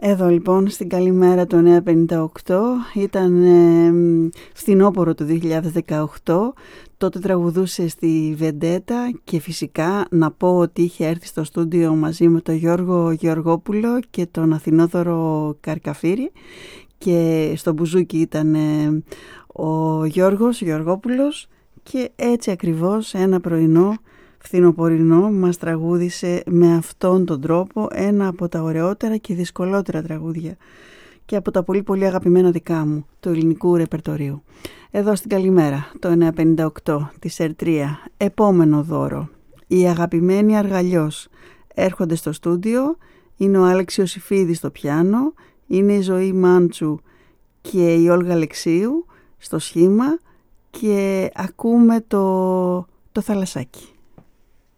Εδώ λοιπόν στην Καλημέρα το 958 ήταν φθινόπωρο του 2018, τότε τραγουδούσε στη Βεντέτα και φυσικά να πω ότι είχε έρθει στο στούντιο μαζί με τον Γιώργο Γεωργόπουλο και τον Αθηνόδωρο Καρκαφύρη και στο μπουζούκι ήταν ο Γιώργος Γεωργόπουλος και έτσι ακριβώς ένα πρωινό φθινοπορεινό μας τραγούδισε με αυτόν τον τρόπο ένα από τα ωραιότερα και δυσκολότερα τραγούδια και από τα πολύ πολύ αγαπημένα δικά μου του ελληνικού ρεπερτορίου. Εδώ στην Καλημέρα το 958 της Ερτρία, επόμενο δώρο. Οι αγαπημένοι Αργαλιός έρχονται στο στούντιο, είναι ο Άλεξ Ιωσήφιδης στο πιάνο, είναι η Ζωή Μάντσου και η Όλγα Αλεξίου στο σχήμα και ακούμε το θαλασσάκι.